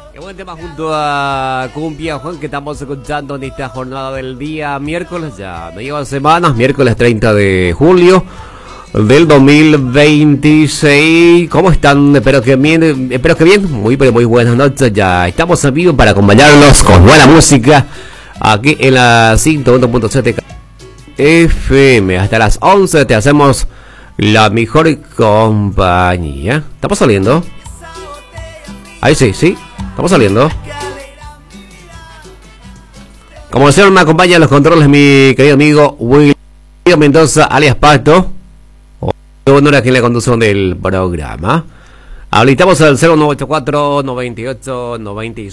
Qué buen tema junto a Cumbia Juan que estamos escuchando en esta jornada del día miércoles. Ya no llevan semanas, miércoles 30 de julio del 2026. ¿Cómo están? Espero que bien, muy pero muy buenas noches. Ya estamos en vivo para acompañarlos con buena música aquí en la 101.7 FM. Hasta las 11 te hacemos la mejor compañía. ¿Estamos saliendo? Ahí sí, estamos saliendo. Como siempre me acompaña en los controles mi querido amigo William Mendoza, alias Pato. Honor aquí en la conducción del programa. Habilitamos al 0984 98 96